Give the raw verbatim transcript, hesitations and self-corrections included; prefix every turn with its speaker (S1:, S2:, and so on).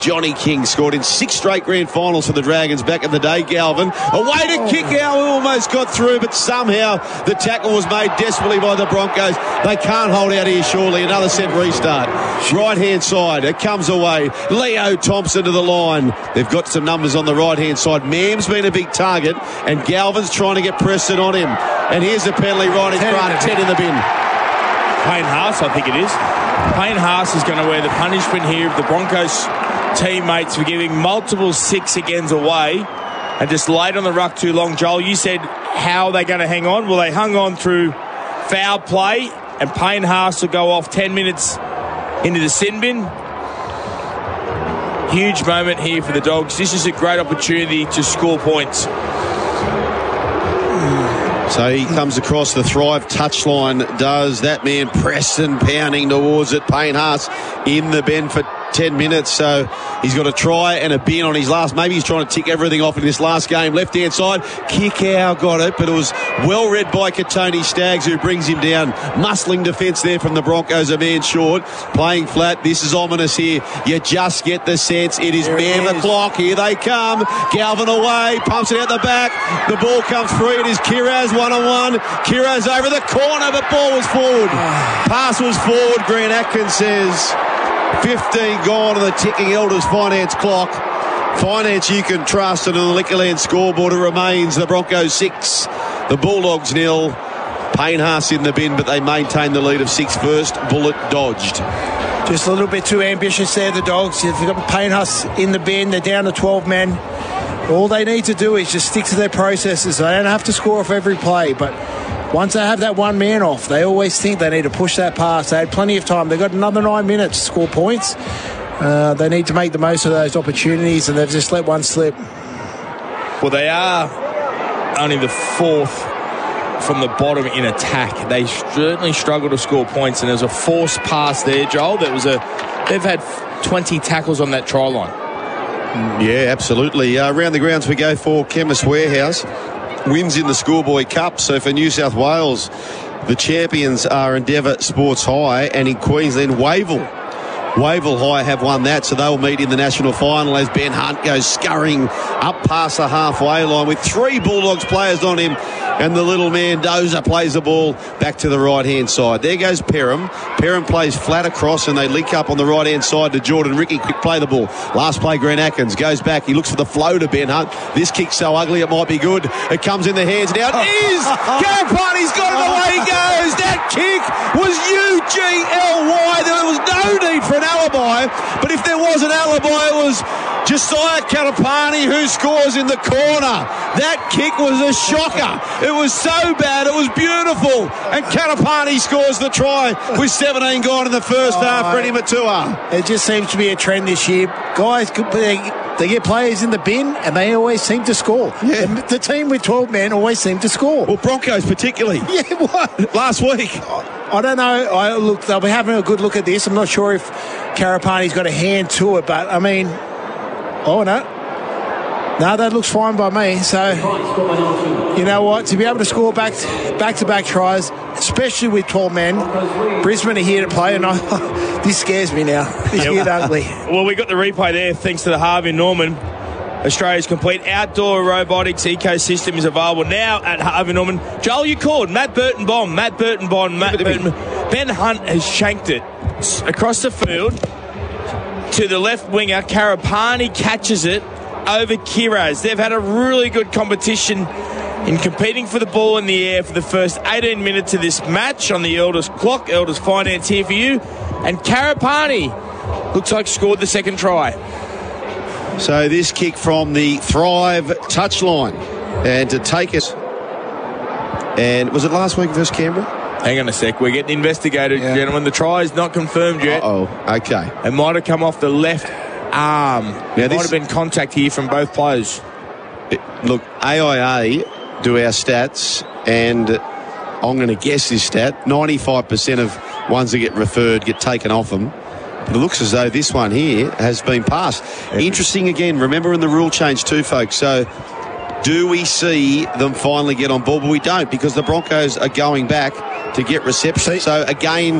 S1: Johnny King scored in six straight grand finals for the Dragons back in the day. Galvin, away to kick out, almost got through, but somehow the tackle was made desperately by the Broncos. They can't hold out here, surely. Another set restart. Right-hand side, it comes away. Leo Thompson to the line. They've got some numbers on the right-hand side. Mam's been a big target, and Galvin's trying to get Preston on him. And here's the penalty right in front, ten in the bin.
S2: Payne Haas, I think it is. Payne Haas is going to wear the punishment here of the Broncos teammates for giving multiple six agains away and just laid on the ruck too long. Joel, you said how are they going to hang on? Well, they hung on through foul play, and Payne Haas will go off ten minutes into the sin bin. Huge moment here for the Dogs. This is a great opportunity to score points.
S1: So he comes across the Thrive touchline, does that man Preston pounding towards it. Payne Haas in the bend for ten minutes, so he's got a try and a bin on his last. Maybe he's trying to tick everything off in this last game. Left hand side, kick out, got it, but it was well read by Katoni Staggs, who brings him down. Muscling defence there from the Broncos, a man short, playing flat. This is ominous here. You just get the sense it is man the clock. Here they come. Galvin away, pumps it out the back. The ball comes free. It is Kiraz one on one. Kiraz over the corner, but ball was forward. Pass was forward. Grant Atkins says fifteen gone on the ticking Elders Finance clock. Finance you can trust, and on the Liquorland scoreboard it remains the Broncos six, the Bulldogs nil. Payne Haas in the bin, but they maintain the lead of six. First bullet dodged.
S3: Just a little bit too ambitious there, the Dogs. If they've got Payne Haas in the bin, they're down to twelve men. All they need to do is just stick to their processes. They don't have to score off every play, but once they have that one man off, they always think they need to push that pass. They had plenty of time. They've got another nine minutes to score points. Uh, they need to make the most of those opportunities, and they've just let one slip.
S2: Well, they are only the fourth from the bottom in attack. They certainly struggle to score points, and there's a forced pass there, Joel. That was a. They've had twenty tackles on that try line.
S1: Yeah, absolutely. Uh, around the grounds we go for Chemist Warehouse. Wins in the Schoolboy Cup. So for New South Wales, the champions are Endeavour Sports High, and in Queensland, Wavell. Wavell High have won that, so they'll meet in the national final as Ben Hunt goes scurrying up past the halfway line with three Bulldogs players on him, and the little man Dozer plays the ball back to the right-hand side. There goes Perham. Perham plays flat across, and they link up on the right-hand side to Jordan Ricky. Quick play the ball. Last play, Grant Atkins goes back. He looks for the flow to Ben Hunt. This kick's so ugly it might be good. It comes in the hands now. It is! Karapani's got it, away he goes. That kick was U G L Y. There was no need for an alibi, but if there was an alibi, it was Josiah Karapani who scores in the corner. That kick was a shocker. It was so bad, it was beautiful, and Karapani scores the try with seventeen gone in the first oh, half. Freddie Matua.
S3: It just seems to be a trend this year. Guys, they, they get players in the bin, and they always seem to score.
S1: Yeah.
S3: The, the team with twelve men always seem to score.
S1: Well, Broncos particularly.
S3: Yeah, what?
S1: Last week.
S3: I don't know. I look, they'll be having a good look at this. I'm not sure if Karapani's got a hand to it, but I mean, oh no, no, that looks fine by me. So you know what? To be able to score back, back-to-back tries, especially with twelve men, Brisbane are here to play, and I, this scares me now. This is ugly.
S2: Well, we got the replay there thanks to the Harvey Norman. Australia's complete outdoor robotics ecosystem is available now at Harvey Norman. Joel, you called Matt Burton Bomb. Matt Burton Bomb. Matt Burton. Ben Hunt has shanked it across the field to the left winger. Karapani catches it over Kiraz. They've had a really good competition in competing for the ball in the air for the first eighteen minutes of this match on the Elders clock. Elders Finance here for you. And Karapani looks like scored the second try.
S1: So this kick from the Thrive touchline, and to take it, and was it last week versus Canberra?
S2: Hang on a sec, we're getting investigated, yeah. Gentlemen. The try is not confirmed yet.
S1: Oh, okay.
S2: It might have come off the left arm.
S1: Now
S2: there
S1: this,
S2: might have been contact here from both players.
S1: It, look, A I A do our stats, and I'm going to guess this stat, ninety-five percent of ones that get referred get taken off them. It looks as though this one here has been passed. Interesting again. Remember in the rule change too, folks. So do we see them finally get on board? But we don't, because the Broncos are going back to get reception. So again,